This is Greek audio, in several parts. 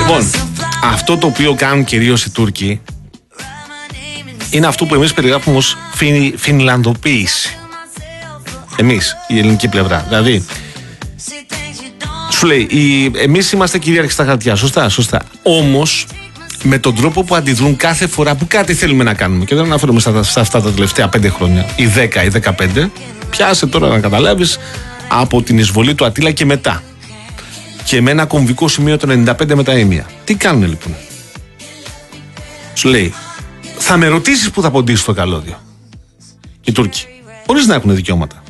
Λοιπόν, αυτό το οποίο κάνουν κυρίως οι Τούρκοι είναι αυτό που εμείς περιγράφουμε ως φινλανδοποίηση. Εμείς, η ελληνική πλευρά. Δηλαδή, σου λέει, εμείς είμαστε κυρίαρχοι στα χαρτιά, σωστά. Όμως, με τον τρόπο που αντιδρούν κάθε φορά που κάτι θέλουμε να κάνουμε, και δεν αναφέρομαι σε αυτά τα τελευταία 5 χρόνια, ή 10 ή 15, πιάσε τώρα να καταλάβεις από την εισβολή του Αττήλα και μετά. Και με ένα κομβικό σημείο το 95 με τα Ήμια. Τι κάνουν λοιπόν? Σου λέει, θα με ρωτήσεις που θα ποντήσεις το καλώδιο. Οι Τούρκοι, χωρίς να έχουν δικαιώματα.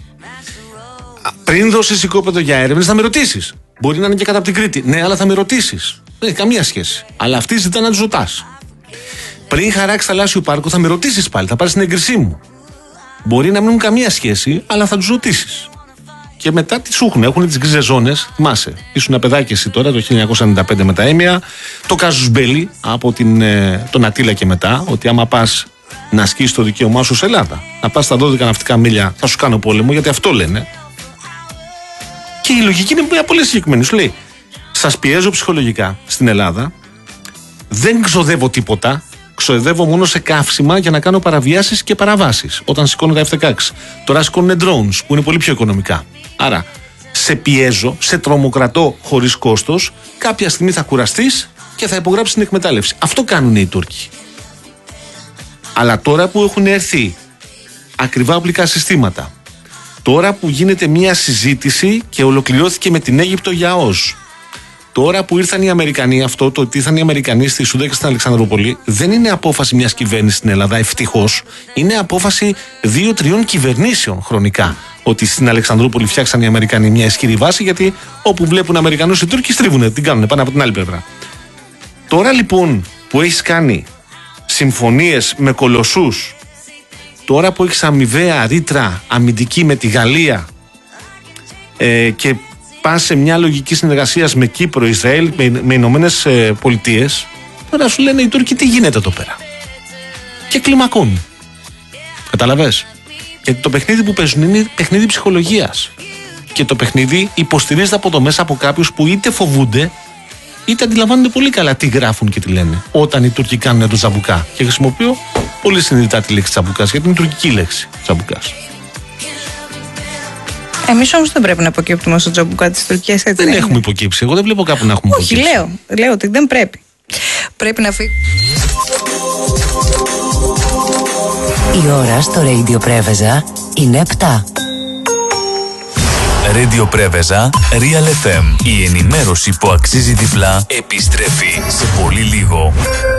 Πριν δώσεις οικόπεδο για έρευνες, θα με ρωτήσεις. Μπορεί να είναι και κάτω από την Κρήτη. Ναι, αλλά θα με ρωτήσεις. Δεν έχει καμία σχέση. Αλλά αυτοί ζητάνε να τους ρωτάς. Πριν χαράξει θαλάσσιο πάρκο, θα με ρωτήσεις πάλι. Θα πάρεις την έγκρισή μου. Μπορεί να μην έχουν καμία σχέση, αλλά θα τους ρωτήσεις. Και μετά τι σου έχουν τις γκρίζες ζώνες. Θυμάσαι, ήσουν ένα παιδάκι εσύ τώρα, το 1995 με τα Έμια. Το κάζους μπέλι από τον Αττήλα και μετά, ότι άμα πας να ασκήσεις το δικαίωμά σου σε Ελλάδα, να πας στα 12 ναυτικά μίλια, θα σου κάνω πόλεμο, γιατί αυτό λένε. Και η λογική είναι πολύ συγκεκριμένη. Σου λέει, σας πιέζω ψυχολογικά στην Ελλάδα, δεν ξοδεύω τίποτα, ξοδεύω μόνο σε καύσιμα για να κάνω παραβιάσεις και παραβάσεις. Όταν σηκώνω τα F-16. Τώρα σηκώνουν drones που είναι πολύ πιο οικονομικά. Άρα, σε πιέζω, σε τρομοκρατώ χωρίς κόστος, κάποια στιγμή θα κουραστείς και θα υπογράψεις την εκμετάλλευση. Αυτό κάνουν οι Τούρκοι. Αλλά τώρα που έχουν έρθει ακριβά οπλικά συστήματα, τώρα που γίνεται μια συζήτηση και ολοκληρώθηκε με την Αίγυπτο για ΟΣ, τώρα που ήρθαν οι Αμερικανοί, αυτό το ότι ήρθαν οι Αμερικανοί στη Σούδα και στην Αλεξανδρούπολη, δεν είναι απόφαση μιας κυβέρνησης στην Ελλάδα, ευτυχώς. Είναι απόφαση 2-3 κυβερνήσεων χρονικά. Ότι στην Αλεξανδρούπολη φτιάξαν οι Αμερικανοί μια ισχυρή βάση, γιατί όπου βλέπουν Αμερικανούς οι Τούρκοι στρίβουνε, την κάνουν, πάνε από την άλλη πλευρά. Τώρα λοιπόν που έχεις κάνει συμφωνίες με κολοσσούς, τώρα που έχεις αμοιβαία ρήτρα αμυντική με τη Γαλλία και πας σε μια λογική συνεργασία με Κύπρο, Ισραήλ, με Ηνωμένες Πολιτείες, τώρα σου λένε οι Τούρκοι τι γίνεται εδώ πέρα. Και κλιμακώνουν. Καταλαβες? Γιατί το παιχνίδι που παίζουν είναι παιχνίδι ψυχολογίας. Και το παιχνίδι υποστηρίζεται από το μέσα από κάποιους που είτε φοβούνται, είτε αντιλαμβάνονται πολύ καλά τι γράφουν και τι λένε. Όταν οι Τούρκοι κάνουν το τζαμπουκά. Και χρησιμοποιώ πολύ συνειδητά τη λέξη τζαμπουκάς, γιατί είναι τουρκική λέξη τζαμπουκάς. Εμείς όμως δεν πρέπει να υποκύπτουμε στο τζαμπουκά της Τουρκίας, έτσι? Δεν έχουμε υποκύψει. Εγώ δεν βλέπω κάπου να έχουμε υποκύψει. Όχι, λέω ότι δεν πρέπει. Πρέπει να φύγει. Η ώρα στο Radio Preveza είναι 7. Radio Preveza, Real FM. Η ενημέρωση που αξίζει διπλά επιστρέφει σε πολύ λίγο.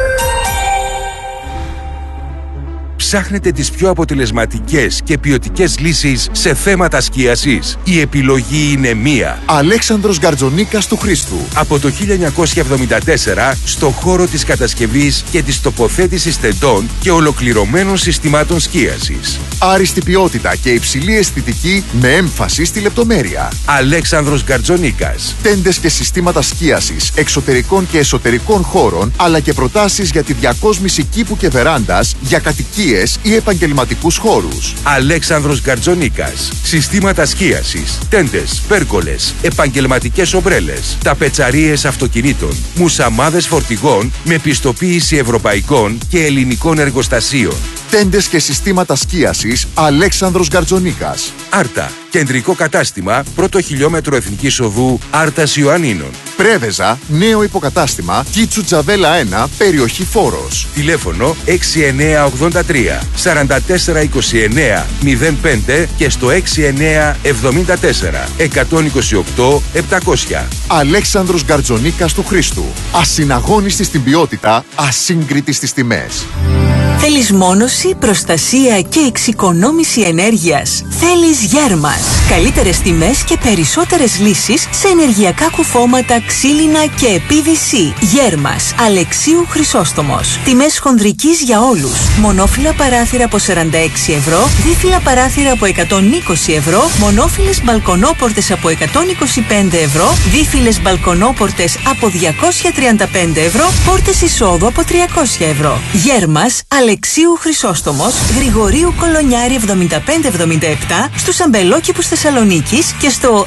Ψάχνετε τις πιο αποτελεσματικές και ποιοτικές λύσεις σε θέματα σκίασης? Η επιλογή είναι μία. Αλέξανδρος Γκαρτζονίκας του Χρήστου. Από το 1974 στο χώρο της κατασκευής και της τοποθέτησης τεντών και ολοκληρωμένων συστημάτων σκίασης. Άριστη ποιότητα και υψηλή αισθητική με έμφαση στη λεπτομέρεια. Αλέξανδρος Γκαρτζονίκας. Τέντες και συστήματα σκίασης εξωτερικών και εσωτερικών χώρων, αλλά και προτάσεις για τη διακόσμηση κήπου και βεράντας για κατοικίες ή επαγγελματικούς χώρους. Αλέξανδρος Γκαρτζονίκας. Συστήματα σκίασης, τέντες, πέρκολες, επαγγελματικές ομπρέλες, ταπετσαρίες αυτοκινήτων, μουσαμάδες φορτηγών με πιστοποίηση ευρωπαϊκών και ελληνικών εργοστασίων. Τέντες και συστήματα σκίασης Αλέξανδρος Γκαρτζονίκας. Άρτα. Κεντρικό κατάστημα, πρώτο χιλιόμετρο Εθνικής Οδού Άρτας Ιωαννίνων. Πρέβεζα, νέο υποκατάστημα, Κίτσου Τζαβέλα 1, περιοχή Φόρος. Τηλέφωνο 6983 4429 05 και στο 6974 128 700. Αλέξανδρος Γκαρτζονίκας του Χρήστου. Ασυναγώνιστη στην ποιότητα, ασύγκριτη στις τιμές. Θέλεις μόνωση, προστασία και εξοικονόμηση ενέργειας? Θέλεις Γέρμας. Καλύτερες τιμές και περισσότερες λύσεις σε ενεργειακά κουφώματα, ξύλινα και PVC. Γέρμας. Αλεξίου Χρυσόστομος. Τιμές χονδρικής για όλους. Μονόφυλλα παράθυρα από 46 ευρώ, δίφυλλα παράθυρα από 120 ευρώ, μονόφυλλες μπαλκονόπορτες από 125 ευρώ, δίφυλλες μπαλκονόπορτες από 235 ευρώ, πόρτες εισόδου από 300 ευρώ. Γέρμας. Αλεξίου Αλεξίου Χρυσόστομος, Γρηγορίου Κολονιάρη 7577, στους αμπελόκηπους Θεσσαλονίκης και στο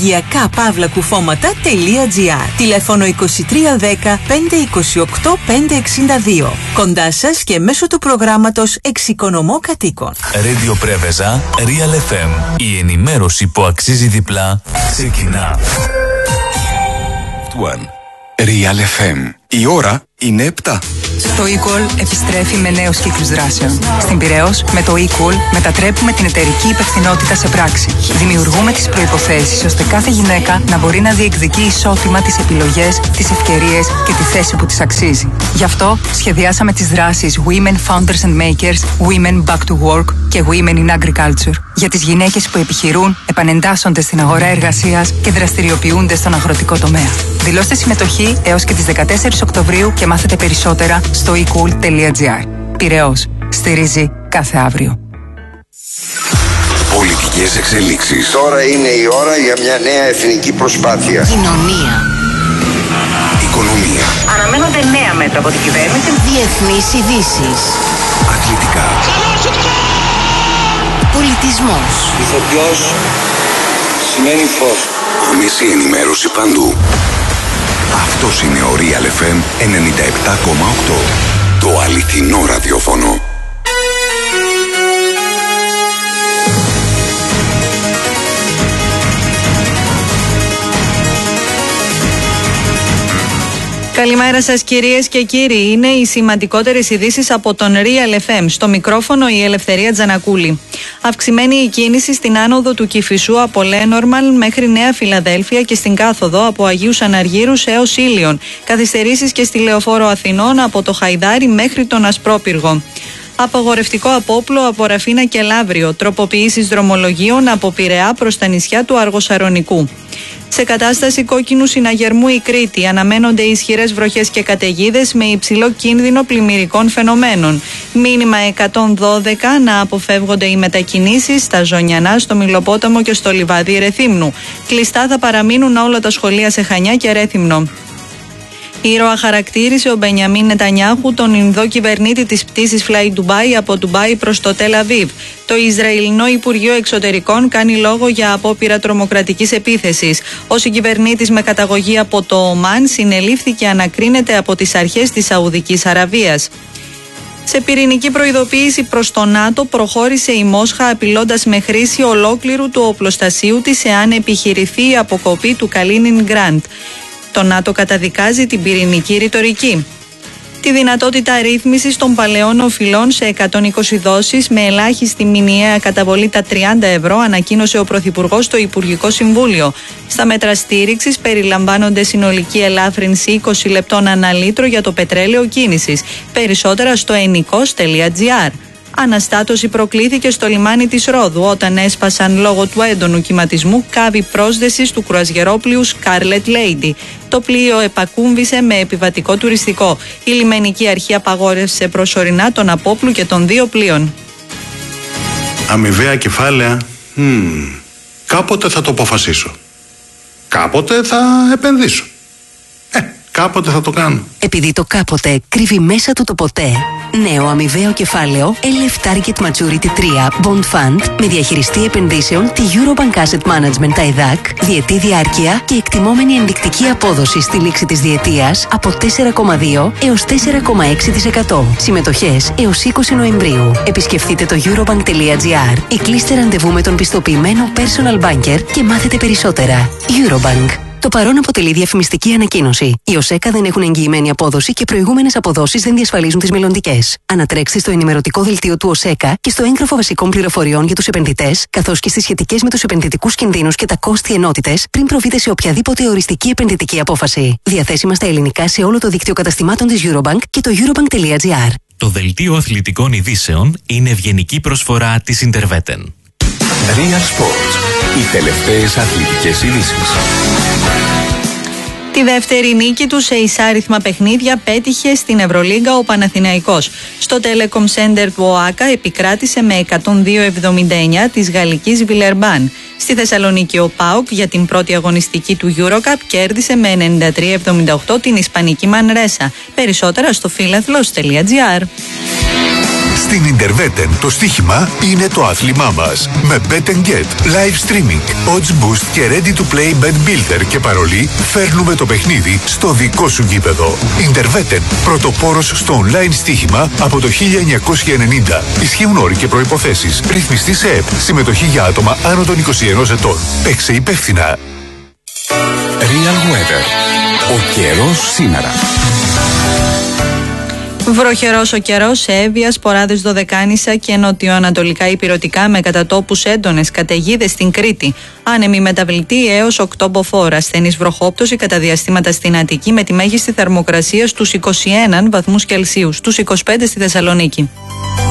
ενεργειακά-κουφώματα.gr. Τηλέφωνο 2310 528 562. Κοντά σας και μέσω του προγράμματος Εξοικονομώ Κατοίκων. Radio Πρέβεζα, Real FM. Η ενημέρωση που αξίζει διπλά ξεκινά. Real FM. Η ώρα είναι 7. Το eCall επιστρέφει με νέους κύκλους δράσεων. Στην Πειραιώς, με το eCall μετατρέπουμε την εταιρική υπευθυνότητα σε πράξη. Δημιουργούμε τις προϋποθέσεις ώστε κάθε γυναίκα να μπορεί να διεκδικεί ισότιμα τις επιλογές, τις ευκαιρίες και τη θέση που της αξίζει. Γι' αυτό σχεδιάσαμε τις δράσεις Women Founders and Makers, Women Back to Work και Women in Agriculture. Για τις γυναίκες που επιχειρούν, επανεντάσσονται στην αγορά εργασίας και δραστηριοποιούνται στον αγροτικό τομέα. Δηλώστε συμμετοχή έως και τις 14 Οκτωβρίου και μάθετε περισσότερα στο ecool.gr. Πειραιώς. Στηρίζει κάθε αύριο. Πολιτικές εξελίξεις. Τώρα είναι η ώρα για μια νέα εθνική προσπάθεια. Κοινωνία. Οικονομία. Αναμένονται νέα μέτρα από την κυβέρνηση. Διεθνείς ειδήσεις. Αθλητικά. Πολιτισμός. Ηθοποιός σημαίνει φως. Άμεση ενημέρωση παντού. Αυτός είναι ο Real FM 97,8. Το αληθινό ραδιόφωνο. Καλημέρα σας κυρίες και κύριοι. Είναι οι σημαντικότερες ειδήσεις από τον Real FM. Στο μικρόφωνο η Ελευθερία Τζανακούλη. Αυξημένη η κίνηση στην άνοδο του Κηφισού από Λένορμαν μέχρι Νέα Φιλαδέλφια και στην κάθοδο από Αγίους Αναργύρους έως Ήλιον. Καθυστερήσεις και στη Λεωφόρο Αθηνών από το Χαϊδάρι μέχρι τον Ασπρόπυργο. Απαγορευτικό απόπλο από Ραφίνα και Λαύριο. Τροποποιήσεις δρομολογίων από Πειραιά προς τα νησιά του Αργοσαρονικού. Σε κατάσταση κόκκινου συναγερμού η Κρήτη. Αναμένονται ισχυρές βροχές και καταιγίδες με υψηλό κίνδυνο πλημμυρικών φαινομένων. Μήνυμα 112 να αποφεύγονται οι μετακινήσεις στα Ζωνιανά, στο Μιλοπόταμο και στο Λιβάδι Ρεθύμνου. Κλειστά θα παραμείνουν όλα τα σχολεία σε Χανιά και Ρέθυμνο. Ήρωα χαρακτήρισε ο Μπενιαμίν Νετανιάχου τον Ινδό κυβερνήτη της πτήσης Fly Dubai από Ντουμπάι προς το Τελ Αβίβ. Το Ισραηλινό Υπουργείο Εξωτερικών κάνει λόγο για απόπειρα τρομοκρατικής επίθεσης. Ο συγκυβερνήτης με καταγωγή από το Ομάν συνελήφθη και ανακρίνεται από τις αρχές της Σαουδικής Αραβίας. Σε πυρηνική προειδοποίηση προς το ΝΑΤΟ προχώρησε η Μόσχα απειλώντας με χρήση ολόκληρου του οπλοστασίου της εάν επιχειρηθεί η αποκοπή του Καλίνινγκραντ. Το ΝΑΤΟ καταδικάζει την πυρηνική ρητορική. Τη δυνατότητα ρύθμισης των παλαιών οφειλών σε 120 δόσεις με ελάχιστη μηνιαία καταβολή τα 30 ευρώ ανακοίνωσε ο Πρωθυπουργός στο Υπουργικό Συμβούλιο. Στα μέτρα στήριξης περιλαμβάνονται συνολική ελάφρυνση 20 λεπτών ανά λίτρο για το πετρέλαιο κίνησης. Περισσότερα στο enikos.gr. Αναστάτωση προκλήθηκε στο λιμάνι της Ρόδου όταν έσπασαν λόγω του έντονου κυματισμού κάβοι πρόσδεσης του κρουαζιερόπλοιου Scarlet Lady. Το πλοίο επακούμβησε με επιβατικό τουριστικό. Η λιμενική αρχή απαγόρευσε προσωρινά τον απόπλου και των δύο πλοίων. Αμοιβαία κεφάλαια. Κάποτε θα το αποφασίσω. Κάποτε θα επενδύσω. Κάποτε θα το κάνω. Επειδή το κάποτε κρύβει μέσα του το ποτέ. Νέο αμοιβαίο κεφάλαιο LF Target Maturity 3 Bond Fund με διαχειριστή επενδύσεων τη Eurobank Asset Management ΤΑΙΔΑΚ, διετή διάρκεια και εκτιμόμενη ενδεικτική απόδοση στη λήξη της διετίας από 4,2 έως 4,6%. Συμμετοχές έως 20 Νοεμβρίου. Επισκεφτείτε το eurobank.gr ή κλείστε ραντεβού με τον πιστοποιημένο personal banker και μάθετε περισσότερα. Eurobank. Το παρόν αποτελεί διαφημιστική ανακοίνωση. Οι ΟΣΕΚΑ δεν έχουν εγγυημένη απόδοση και προηγούμενες αποδόσεις δεν διασφαλίζουν τις μελλοντικές. Ανατρέξτε στο ενημερωτικό δελτίο του ΟΣΕΚΑ και στο έγγραφο βασικών πληροφοριών για τους επενδυτές, καθώς και στις σχετικές με τους επενδυτικούς κινδύνους και τα κόστη ενότητες, πριν προβείτε σε οποιαδήποτε οριστική επενδυτική απόφαση. Διαθέσιμα στα ελληνικά σε όλο το δίκτυο καταστημάτων της Eurobank και το eurobank.gr. Το δελτίο αθλητικών ειδήσεων είναι ευγενική προσφορά της Interveten. Real Sports. Οι τελευταίες αθλητικές ειδήσεις. Τη δεύτερη νίκη του σε εισάριθμα παιχνίδια πέτυχε στην Ευρωλίγκα ο Παναθηναϊκός. Στο Telecom Center του ΟΑΚΑ επικράτησε με 102-79 της γαλλικής Βιλερμπάν. Στη Θεσσαλονίκη ο ΠΑΟΚ για την πρώτη αγωνιστική του EuroCup κέρδισε με 93-78 την Ισπανική Μανρέσα. Περισσότερα στο philathlos.gr. Στην Interveten το στοίχημα είναι το άθλημά μας. Με Bet & Get, live streaming, odds boost και ready to play bet builder και παρολί, φέρνουμε το παιχνίδι στο δικό σου γήπεδο. Interveten, πρωτοπόρος στο online στοίχημα από το 1990. Ισχύουν όροι και προϋποθέσεις. Ρυθμιστή σε ΕΠ. Συμμετοχή για άτομα άνω των 21 ετών. Παίξε υπεύθυνα. Real Weather. Ο καιρός σήμερα. Βροχερός ο καιρός σε Εύβοια, Σποράδες, Δωδεκάνησα και νοτιοανατολικά υπηρετικά με κατά τόπους έντονες καταιγίδες στην Κρήτη. Άνεμη μεταβλητή έως 8 μποφόρ. Ασθενής βροχόπτωση κατά διαστήματα στην Αττική με τη μέγιστη θερμοκρασία στους 21 βαθμούς Κελσίου, στους 25 στη Θεσσαλονίκη.